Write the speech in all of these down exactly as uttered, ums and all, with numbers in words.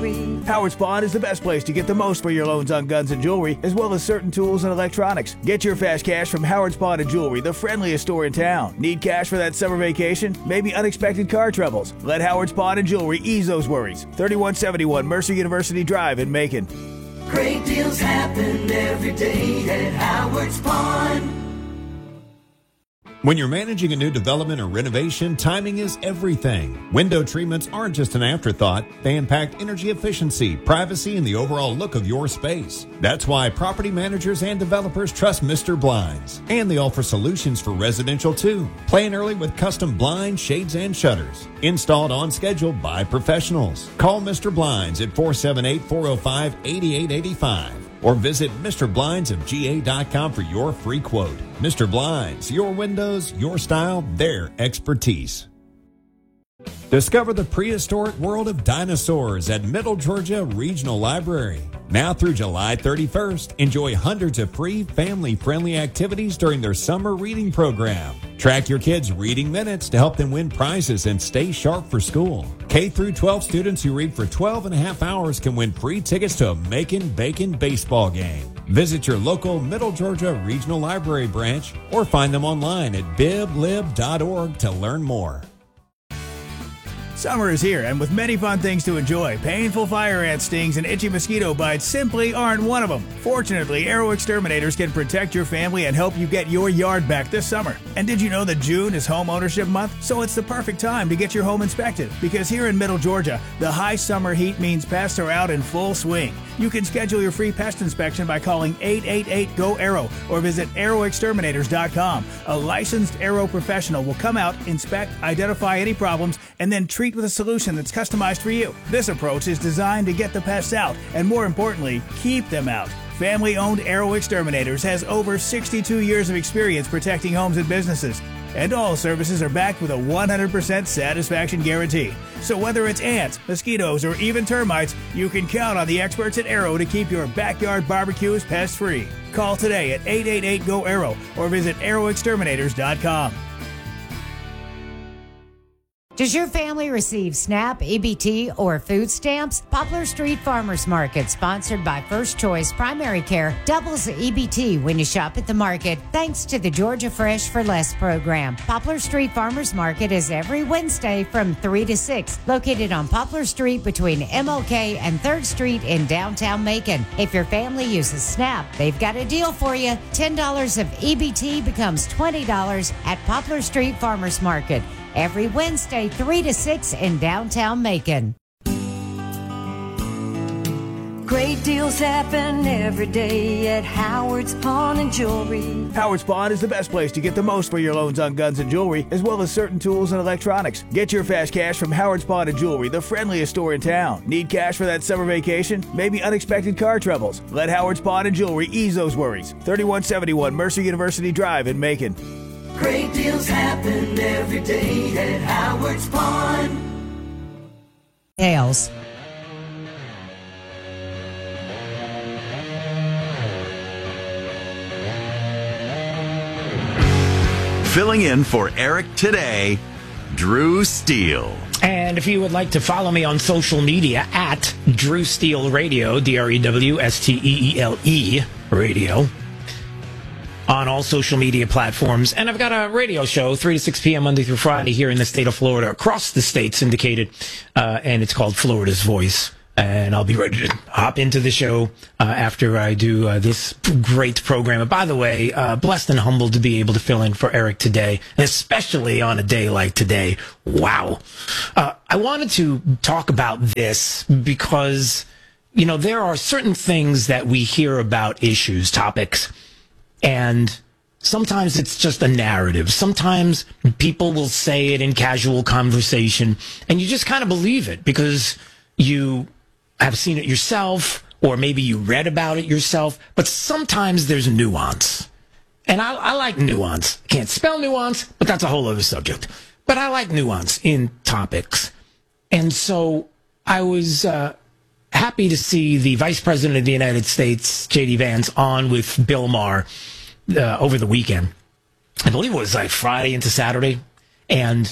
jewelry. Howard Spawn is the best place to get the most for your loans on guns and jewelry, as well as certain tools and electronics. Get your fast cash from Howard Spawn and Jewelry, the friendliest store in town. Need cash for that summer vacation? Maybe unexpected car troubles? Let Howard Spawn and Jewelry ease those worries. thirty-one seventy-one Mercer University Drive in Macon. Great deals happen every day at Howard's Pond. When you're managing a new development or renovation, timing is everything. Window treatments aren't just an afterthought. They impact energy efficiency, privacy, and the overall look of your space. That's why property managers and developers trust Mister Blinds. And they offer solutions for residential too. Plan early with custom blinds, shades, and shutters. Installed on schedule by professionals. Call Mister Blinds at four seven eight, four oh five, eight eight eight five. Or visit Mister Blinds of G A dot com for your free quote. Mister Blinds, your windows, your style, their expertise. Discover the prehistoric world of dinosaurs at Middle Georgia Regional Library. Now through July thirty-first, enjoy hundreds of free family-friendly activities during their summer reading program. Track your kids' reading minutes to help them win prizes and stay sharp for school. K through twelve students who read for twelve and a half hours can win free tickets to a Macon Bacon baseball game. Visit your local Middle Georgia Regional Library branch or find them online at bib lib dot org to learn more. Summer is here, and with many fun things to enjoy, painful fire ant stings and itchy mosquito bites simply aren't one of them. Fortunately, Arrow Exterminators can protect your family and help you get your yard back this summer. And did you know that June is Home Ownership Month? So it's the perfect time to get your home inspected, because here in Middle Georgia, the high summer heat means pests are out in full swing. You can schedule your free pest inspection by calling eight eight eight, G O, ARROW or visit arrow exterminators dot com. A licensed Arrow professional will come out, inspect, identify any problems, and then treat with a solution that's customized for you. This approach is designed to get the pests out and, more importantly, keep them out. Family-owned Arrow Exterminators has over sixty-two years of experience protecting homes and businesses. And all services are backed with a one hundred percent satisfaction guarantee. So whether it's ants, mosquitoes, or even termites, you can count on the experts at Arrow to keep your backyard barbecues pest-free. Call today at eight eight eight, G O, ARROW or visit arrow exterminators dot com. Does your family receive SNAP, E B T, or food stamps? Poplar Street Farmers Market, sponsored by First Choice Primary Care, doubles E B T when you shop at the market, thanks to the Georgia Fresh for Less program. Poplar Street Farmers Market is every Wednesday from three to six, located on Poplar Street between M L K and third Street in downtown Macon. If your family uses SNAP, they've got a deal for you. ten dollars of E B T becomes twenty dollars at Poplar Street Farmers Market. Every Wednesday, three to six in downtown Macon. Great deals happen every day at Howard's Pawn and Jewelry. Howard's Pawn is the best place to get the most for your loans on guns and jewelry, as well as certain tools and electronics. Get your fast cash from Howard's Pawn and Jewelry, the friendliest store in town. Need cash for that summer vacation? Maybe unexpected car troubles? Let Howard's Pawn and Jewelry ease those worries. thirty-one seventy-one Mercer University Drive in Macon. Great deals happen every day at Howard's Pond. Tails. Filling in for Eric today, Drew Steele. And if you would like to follow me on social media, at Drew Steele Radio, D R E W S T E E L E Radio, on all social media platforms. And I've got a radio show, three to six p.m. Monday through Friday here in the state of Florida, across the state, syndicated, uh, and it's called Florida's Voice. And I'll be ready to hop into the show uh, after I do uh, this great program. And by the way, uh, blessed and humbled to be able to fill in for Eric today, and especially on a day like today. Wow. Uh, I wanted to talk about this because, you know, there are certain things that we hear about issues, topics, and sometimes it's just a narrative. Sometimes people will say it in casual conversation, and you just kind of believe it because you have seen it yourself, or maybe you read about it yourself. But sometimes there's nuance. And I, I like nuance. Can't spell nuance, but that's a whole other subject. But I like nuance in topics. And so I was uh, happy to see the Vice President of the United States, J D. Vance, on with Bill Maher uh, over the weekend. I believe it was like Friday into Saturday. And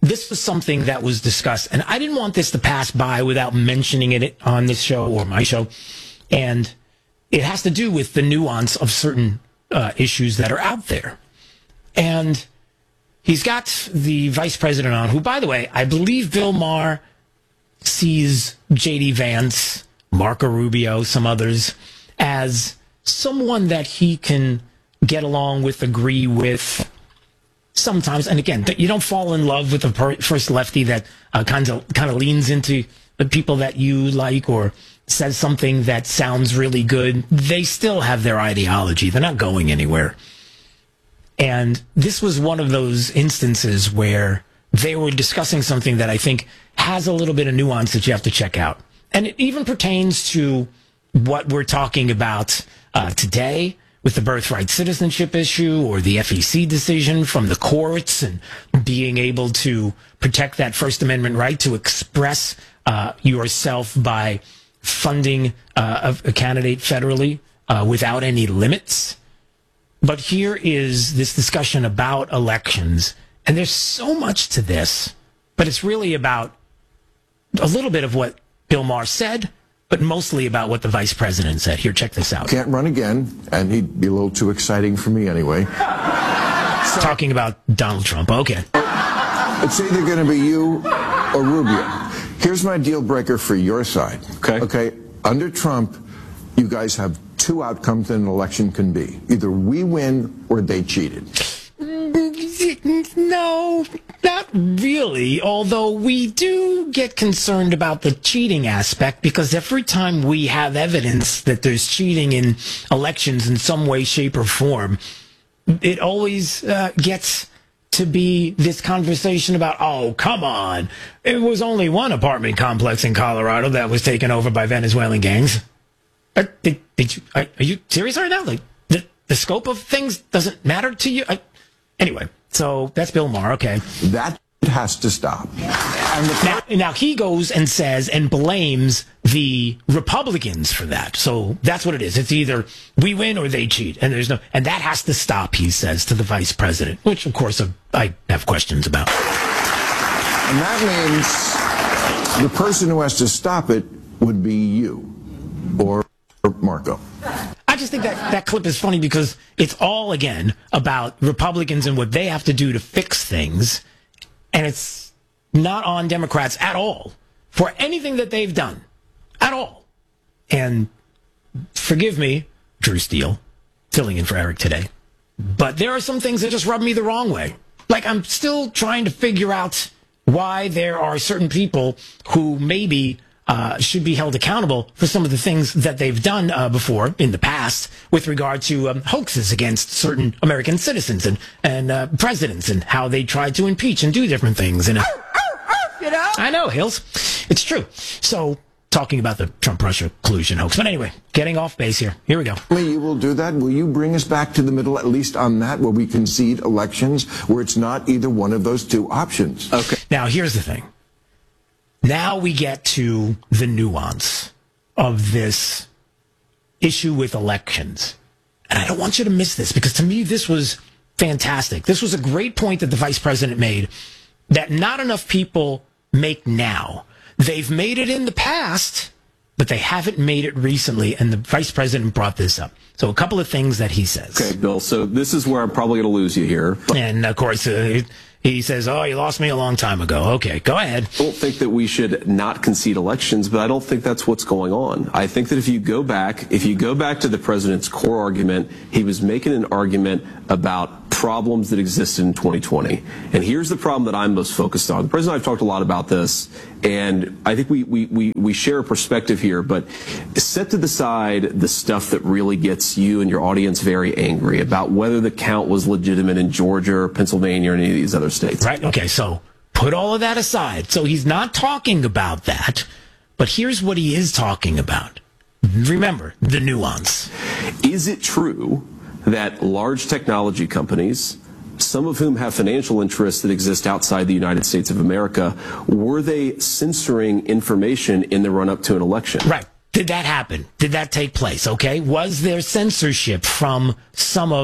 this was something that was discussed, and I didn't want this to pass by without mentioning it on this show or my show. And it has to do with the nuance of certain uh, issues that are out there. And he's got the vice president on, who, by the way, I believe Bill Maher sees J D Vance, Marco Rubio, some others, as someone that he can get along with, agree with sometimes. And again, you don't fall in love with the per- first lefty that uh, kind of kind of leans into the people that you like or says something that sounds really good. They still have their ideology. They're not going anywhere. And this was one of those instances where they were discussing something that I think has a little bit of nuance that you have to check out. And it even pertains to what we're talking about uh, today with the birthright citizenship issue or the F E C decision from the courts and being able to protect that First Amendment right to express uh, yourself by funding uh, a candidate federally uh, without any limits. But here is this discussion about elections, and there's so much to this, but it's really about a little bit of what Bill Maher said, but mostly about what the vice president said. Here, check this out. Can't run again, and he'd be a little too exciting for me anyway. So, talking about Donald Trump. Okay. It's either going to be you or Rubio. Here's my deal breaker for your side. Okay. Okay. Under Trump, you guys have two outcomes that an election can be. Either we win or they cheated. No, not really. Although we do get concerned about the cheating aspect, because every time we have evidence that there's cheating in elections in some way, shape, or form, it always uh, gets to be this conversation about, oh, come on. It was only one apartment complex in Colorado that was taken over by Venezuelan gangs. Are, did, did you, are, are you serious right now? Like, the, the scope of things doesn't matter to you? I, anyway, so that's Bill Maher, okay. That has to stop. And the now, now, he goes and says and blames the Republicans for that. So that's what it is. It's either we win or they cheat. And there's no, and that has to stop, he says to the vice president, which, of course, I have questions about. And that means the person who has to stop it would be you or Marco. I just think that that clip is funny because it's all, again, about Republicans and what they have to do to fix things. And it's not on Democrats at all for anything that they've done at all. And forgive me, Drew Steele, filling in for Eric today, but there are some things that just rub me the wrong way. Like, I'm still trying to figure out why there are certain people who maybe uh, should be held accountable for some of the things that they've done uh, before in the past with regard to um, hoaxes against certain American citizens and, and uh, presidents and how they tried to impeach and do different things. And uh, you know? I know, Hills. It's true. So, talking about the Trump-Russia collusion hoax. But anyway, getting off base here. Here we go. You will do that. Will you bring us back to the middle, at least on that, where we concede elections, where it's not either one of those two options? Okay. Now, here's the thing. Now we get to the nuance of this issue with elections. And I don't want you to miss this, because to me, this was fantastic. This was a great point that the vice president made that not enough people make now. They've made it in the past, but they haven't made it recently, and the vice president brought this up. So a couple of things that he says. Okay, Bill, so this is where I'm probably going to lose you here. And, of course, uh, he says, oh, you lost me a long time ago. Okay, go ahead. I don't think that we should not concede elections, but I don't think that's what's going on. I think that if you go back, if you go back to the president's core argument, he was making an argument about problems that existed in twenty twenty. And here's the problem that I'm most focused on. The president and I have talked a lot about this, and I think we, we, we, we share a perspective here, but set to the side the stuff that really gets you and your audience very angry about whether the count was legitimate in Georgia or Pennsylvania or any of these other states. Right. Okay. So put all of that aside. So he's not talking about that, but here's what he is talking about. Remember the nuance. Is it true that large technology companies, some of whom have financial interests that exist outside the United States of America, were they censoring information in the run-up to an election? Right. Did that happen? Did that take place? Okay. Was there censorship from some of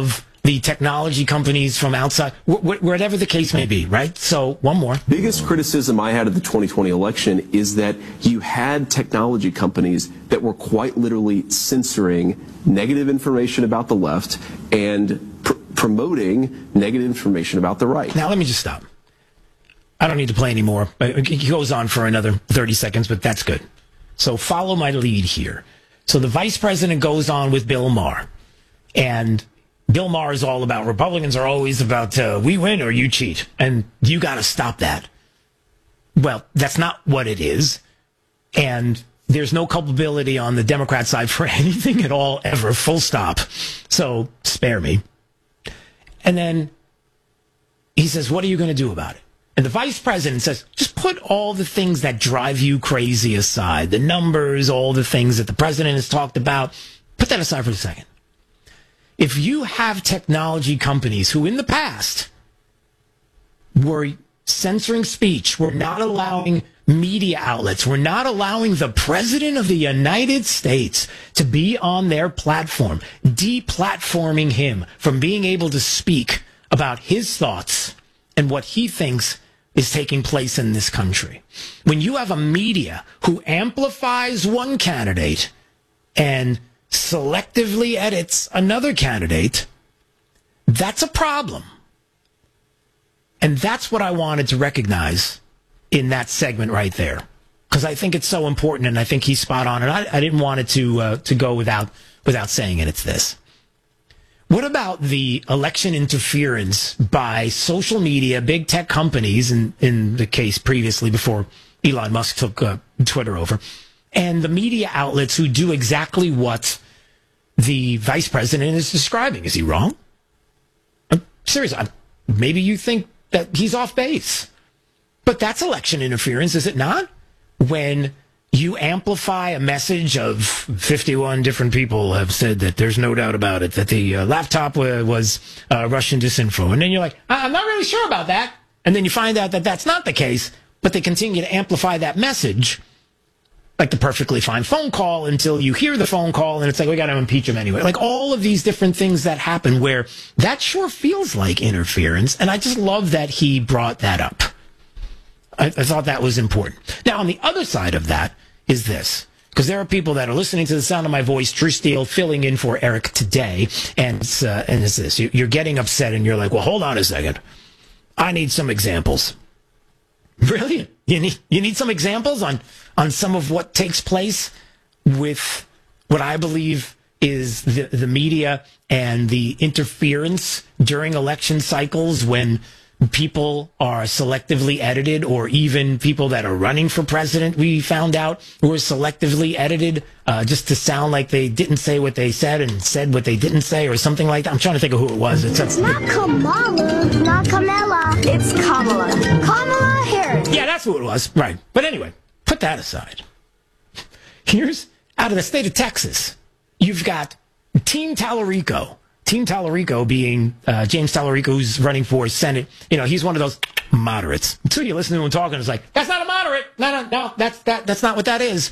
the technology companies from outside, wh- wh- whatever the case may be, right? So one more. Biggest criticism I had of the twenty twenty election is that you had technology companies that were quite literally censoring negative information about the left and pr- promoting negative information about the right. Now, let me just stop. I don't need to play anymore. He goes on for another thirty seconds, but that's good. So follow my lead here. So the vice president goes on with Bill Maher. And Bill Maher is all about Republicans are always about uh, we win or you cheat. And you got to stop that. Well, that's not what it is. And there's no culpability on the Democrat side for anything at all, ever, full stop. So spare me. And then he says, what are you going to do about it? And the vice president says, just put all the things that drive you crazy aside, the numbers, all the things that the president has talked about, put that aside for a second. If you have technology companies who in the past were censoring speech, were not allowing media outlets, were not allowing the president of the United States to be on their platform, deplatforming him from being able to speak about his thoughts and what he thinks is taking place in this country. When you have a media who amplifies one candidate and selectively edits another candidate, that's a problem. And that's what I wanted to recognize in that segment right there, because I think it's so important, and I think he's spot on. And I, I didn't want it to uh, to go without without saying it. It's this. What about the election interference by social media, big tech companies, in, in the case previously before Elon Musk took uh, Twitter over, and the media outlets who do exactly what the vice president is describing? Is he wrong? I'm serious. I'm, maybe you think that he's off base. But that's election interference, is it not? When you amplify a message of fifty-one different people have said that there's no doubt about it, that the uh, laptop w- was uh, Russian disinfo. And then you're like, I- I'm not really sure about that. And then you find out that that's not the case, but they continue to amplify that message, like the perfectly fine phone call, until you hear the phone call and it's like, we got to impeach him anyway. Like all of these different things that happen where that sure feels like interference. And I just love that he brought that up. I, I thought that was important. Now, on the other side of that is this, because there are people that are listening to the sound of my voice, Drew Steele, filling in for Eric today, and it's, uh, and it's this. You, you're getting upset, and you're like, well, hold on a second. I need some examples. Brilliant. You need you need some examples on, on some of what takes place with what I believe is the, the media and the interference during election cycles when people are selectively edited, or even people that are running for president, we found out, were selectively edited uh, just to sound like they didn't say what they said and said what they didn't say, or something like that. I'm trying to think of who it was. It's, it's not Kamala. It's not Kamala. It's Kamala. Kamala Harris. Yeah, that's who it was. Right. But anyway, put that aside. Here's, out of the state of Texas, you've got Team Tallarico. Team Tallarico being uh, James Tallarico, who's running for Senate. You know, he's one of those moderates. Until you listen to him talking, it's like, that's not a moderate. No, no, no, that's, that, that's not what that is.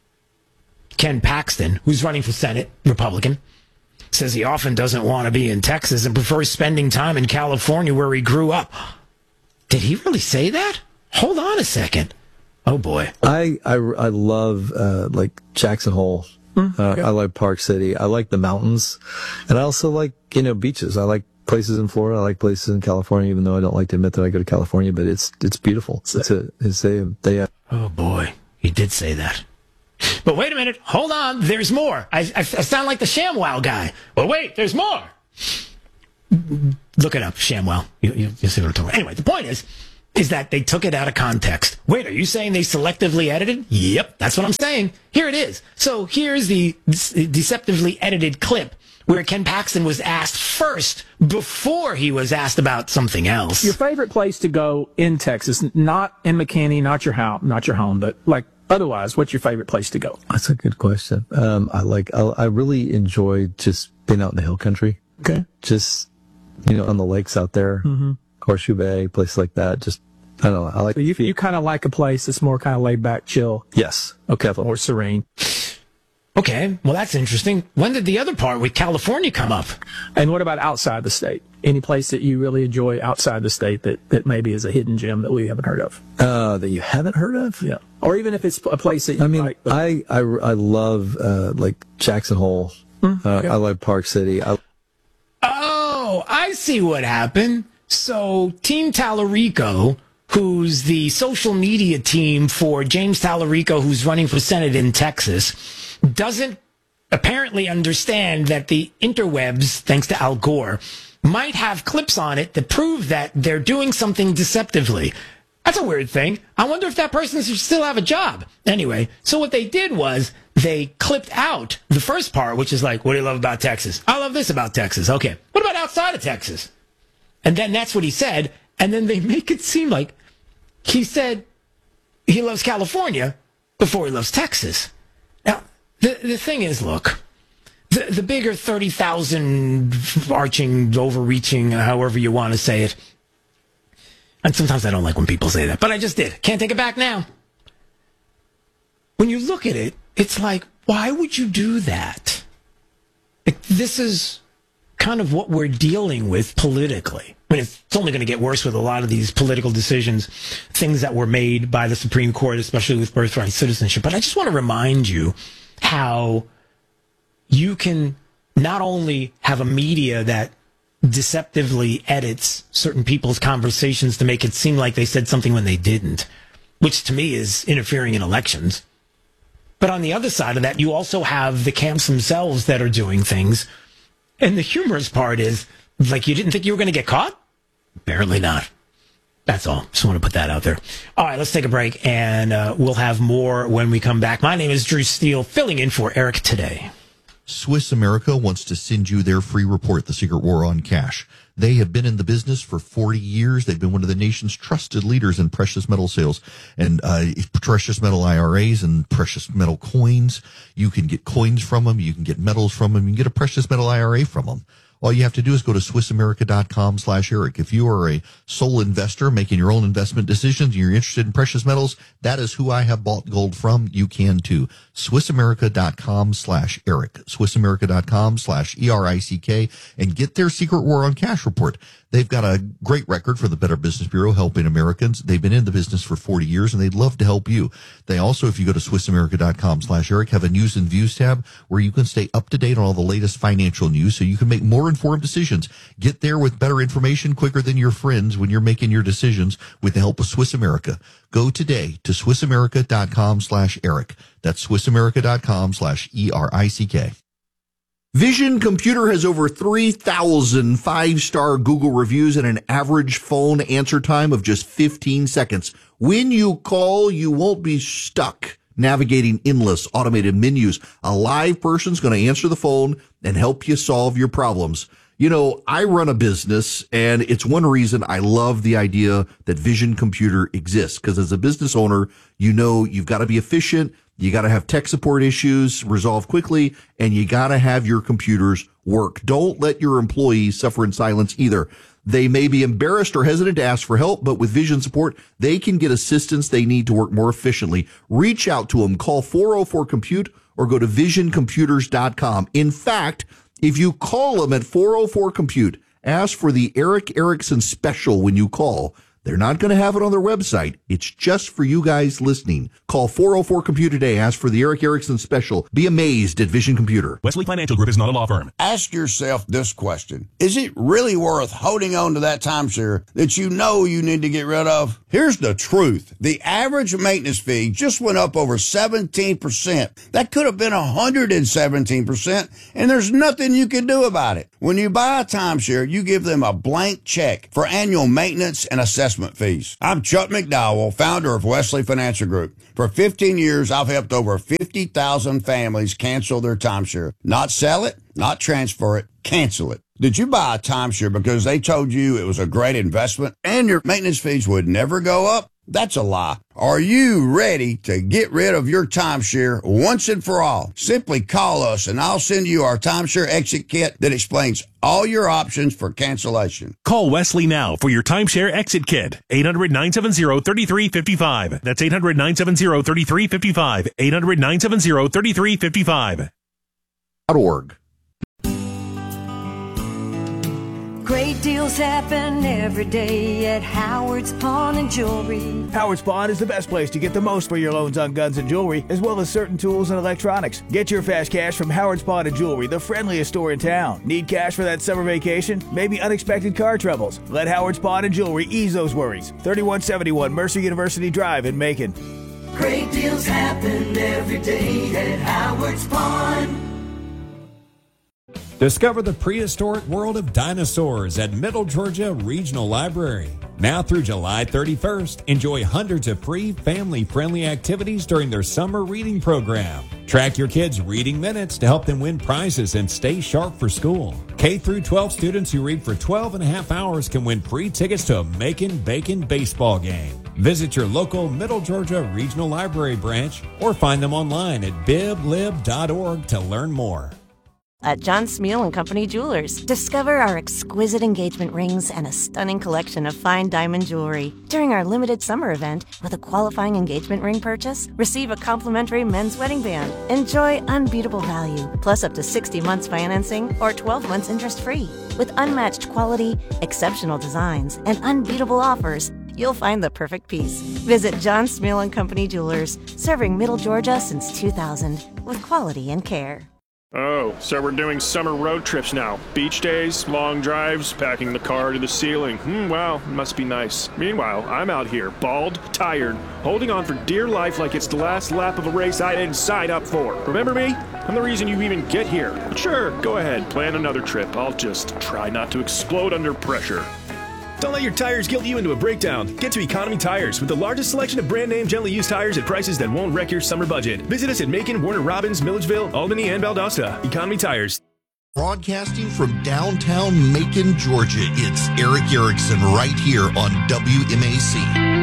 Ken Paxton, who's running for Senate, Republican, says he often doesn't want to be in Texas and prefers spending time in California where he grew up. Did he really say that? Hold on a second. Oh, boy. I, I, I love, uh, like, Jackson Hole. Uh, I like Park City. I like the mountains. And I also like, you know, beaches. I like places in Florida. I like places in California, even though I don't like to admit that I go to California, but it's, it's beautiful. It's a, it's a, they, uh, oh boy. He did say that. But wait a minute. Hold on. There's more. I, I, I sound like the ShamWow guy. Well, wait, there's more. Look it up. ShamWow. You, you, you see what I'm talking about. Anyway, the point is, is that they took it out of context. Wait, are you saying they selectively edited? Yep, that's what I'm saying. Here it is. So here's the deceptively edited clip where Ken Paxton was asked first before he was asked about something else. Your favorite place to go in Texas, not in McKinney, not your house, not your home, but like otherwise, what's your favorite place to go? That's a good question. Um, I like, I, I really enjoy just being out in the hill country. Okay. Just, you know, on the lakes out there, mm-hmm. Horseshoe Bay, places like that. Just, I don't know. I like. So you you kind of like a place that's more kind of laid back, chill. Yes. Okay. Definitely. More serene. Okay, well, that's interesting. When did the other part with California come up? And what about outside the state? Any place that you really enjoy outside the state that, that maybe is a hidden gem that we haven't heard of? Uh, that you haven't heard of? Yeah. Or even if it's a place that you I mean, like. But... I, I, I love, uh, like Jackson Hole. Mm, okay. uh, I like Park City. I... Oh, I see what happened. So Team Tallarico, who's the social media team for James Tallarico, who's running for Senate in Texas, doesn't apparently understand that the interwebs, thanks to Al Gore, might have clips on it that prove that they're doing something deceptively. That's a weird thing. I wonder if that person should still have a job. Anyway, so what they did was they clipped out the first part, which is like, what do you love about Texas? I love this about Texas. Okay. What about outside of Texas? And then that's what he said. And then they make it seem like he said he loves California before he loves Texas. Now, the, the thing is, look, the, the bigger thirty thousand arching, overreaching, however you want to say it. And sometimes I don't like when people say that, but I just did. Can't take it back now. When you look at it, it's like, why would you do that? Like, this is kind of what we're dealing with politically. I mean, it's only going to get worse with a lot of these political decisions, things that were made by the Supreme Court, especially with birthright citizenship. But I just want to remind you how you can not only have a media that deceptively edits certain people's conversations to make it seem like they said something when they didn't, which to me is interfering in elections. But on the other side of that, you also have the camps themselves that are doing things. And the humorous part is, like, you didn't think you were going to get caught? Apparently not. That's all. Just want to put that out there. All right, let's take a break, and uh, we'll have more when we come back. My name is Drew Steele, filling in for Eric today. Swiss America wants to send you their free report, The Secret War on Cash. They have been in the business for forty years. They've been one of the nation's trusted leaders in precious metal sales and uh, precious metal I R As and precious metal coins. You can get coins from them. You can get metals from them. You can get a precious metal I R A from them. All you have to do is go to SwissAmerica.com slash Eric. If you are a sole investor making your own investment decisions and you're interested in precious metals, that is who I have bought gold from. You can too. SwissAmerica.com slash Eric. SwissAmerica.com slash E R I C K and get their Secret War on Cash report. They've got a great record for the Better Business Bureau helping Americans. They've been in the business for forty years, and they'd love to help you. They also, if you go to SwissAmerica.com slash Eric, have a news and views tab where you can stay up to date on all the latest financial news so you can make more informed decisions. Get there with better information quicker than your friends when you're making your decisions with the help of Swiss America. Go today to SwissAmerica.com slash Eric. That's SwissAmerica.com slash E R I C K. Vision Computer has over three thousand five-star Google reviews and an average phone answer time of just fifteen seconds. When you call, you won't be stuck navigating endless automated menus. A live person's going to answer the phone and help you solve your problems. You know, I run a business, and it's one reason I love the idea that Vision Computer exists, because as a business owner, you know you've got to be efficient. You got to have tech support issues resolved quickly, and you got to have your computers work. Don't let your employees suffer in silence either. They may be embarrassed or hesitant to ask for help, but with Vision support, they can get assistance they need to work more efficiently. Reach out to them. Call four oh four compute or go to vision computers dot com. In fact, if you call them at four oh four compute, ask for the Eric Erickson special when you call. They're not going to have it on their website. It's just for you guys listening. Call four oh four compute today. Ask for the Eric Erickson special. Be amazed at Vision Computer. Wesley Financial Group is not a law firm. Ask yourself this question. Is it really worth holding on to that timeshare that you know you need to get rid of? Here's the truth. The average maintenance fee just went up over seventeen percent. That could have been one hundred seventeen percent, and there's nothing you can do about it. When you buy a timeshare, you give them a blank check for annual maintenance and assessment fees. I'm Chuck McDowell, founder of Wesley Financial Group. For fifteen years, I've helped over fifty thousand families cancel their timeshare. Not sell it, not transfer it, cancel it. Did you buy a timeshare because they told you it was a great investment and your maintenance fees would never go up? That's a lie. Are you ready to get rid of your timeshare once and for all? Simply call us and I'll send you our timeshare exit kit that explains all your options for cancellation. Call Wesley now for your timeshare exit kit. eight hundred, nine seven zero, three three five five. That's eight hundred, nine seven zero, three three five five. eight hundred, nine seven zero, three three five five. .org. Great deals happen every day at Howard's Pawn and Jewelry. Howard's Pawn is the best place to get the most for your loans on guns and jewelry, as well as certain tools and electronics. Get your fast cash from Howard's Pawn and Jewelry, the friendliest store in town. Need cash for that summer vacation? Maybe unexpected car troubles? Let Howard's Pawn and Jewelry ease those worries. thirty-one seventy-one Mercer University Drive in Macon. Great deals happen every day at Howard's Pawn. Discover the prehistoric world of dinosaurs at Middle Georgia Regional Library. Now through July thirty-first, enjoy hundreds of free family-friendly activities during their summer reading program. Track your kids' reading minutes to help them win prizes and stay sharp for school. K through twelve students who read for twelve and a half hours can win free tickets to a Macon Bacon baseball game. Visit your local Middle Georgia Regional Library branch or find them online at bib lib dot org to learn more. At John Smeal and Company Jewelers, discover our exquisite engagement rings and a stunning collection of fine diamond jewelry. During our limited summer event, with a qualifying engagement ring purchase, receive a complimentary men's wedding band. Enjoy unbeatable value, plus up to sixty months financing or twelve months interest-free. With unmatched quality, exceptional designs, and unbeatable offers, you'll find the perfect piece. Visit John Smeal and Company Jewelers, serving Middle Georgia since two thousand, with quality and care. Oh, so we're doing summer road trips now. Beach days, long drives, packing the car to the ceiling. Hmm, wow, must be nice. Meanwhile, I'm out here, bald, tired, holding on for dear life like it's the last lap of a race I didn't sign up for. Remember me? I'm the reason you even get here. But sure, go ahead, plan another trip. I'll just try not to explode under pressure. Don't let your tires guilt you into a breakdown. Get to Economy Tires with the largest selection of brand name gently used tires at prices that won't wreck your summer budget. Visit us at Macon, Warner Robins, Milledgeville, Albany, and Valdosta. Economy Tires. Broadcasting from downtown Macon, Georgia, it's Eric Erickson right here on W M A C.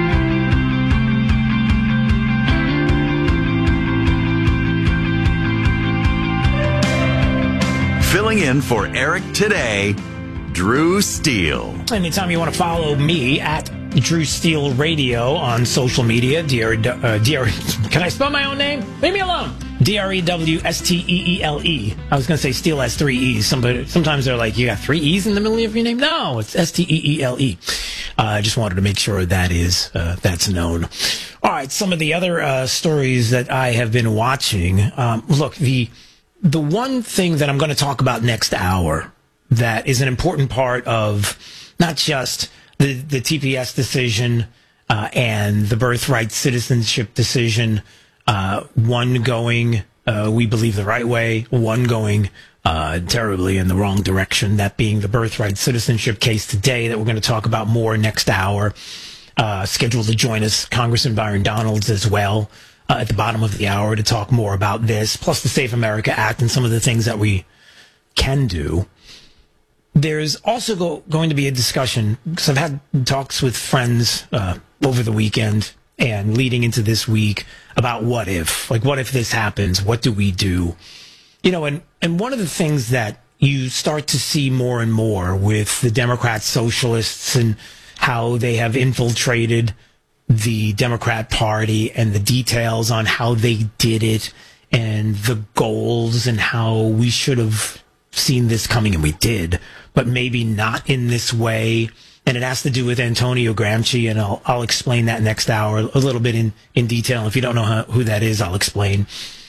Filling in for Eric today, Drew Steele. Anytime you want to follow me at Drew Steele Radio on social media, D R, uh, D R, can I spell my own name? Leave me alone. D R E W S T E E L E. I was going to say Steele has three E's. Somebody, sometimes they're like, you got three E's in the middle of your name? No, it's S T E E L E. Uh, I just wanted to make sure that is, uh, that's known. All right, some of the other uh, stories that I have been watching. Um, look, the the one thing that I'm going to talk about next hour that is an important part of not just the, the T P S decision uh, and the birthright citizenship decision, uh, one going, uh, we believe, the right way, one going uh, terribly in the wrong direction, that being the birthright citizenship case today that we're going to talk about more next hour. Uh, scheduled to join us, Congressman Byron Donalds as well, uh, at the bottom of the hour to talk more about this, plus the Safe America Act and some of the things that we can do. There's also go, going to be a discussion, because I've had talks with friends uh, over the weekend and leading into this week about what if. Like, what if this happens? What do we do? You know, and, and one of the things that you start to see more and more with the Democrat socialists and how they have infiltrated the Democrat Party and the details on how they did it and the goals and how we should have seen this coming, and we did, but maybe not in this way. And it has to do with Antonio Gramsci, and I'll, I'll explain that next hour a little bit in, in detail. If you don't know how, who that is, I'll explain.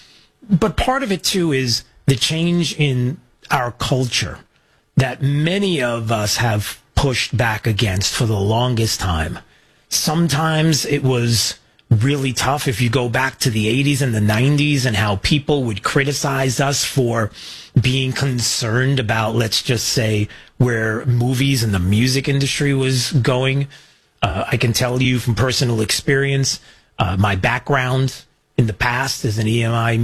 But part of it, too, is the change in our culture that many of us have pushed back against for the longest time. Sometimes it was really tough if you go back to the eighties and the nineties and how people would criticize us for being concerned about, let's just say, where movies and the music industry was going. Uh, I can tell you from personal experience, uh, my background in the past as an E M I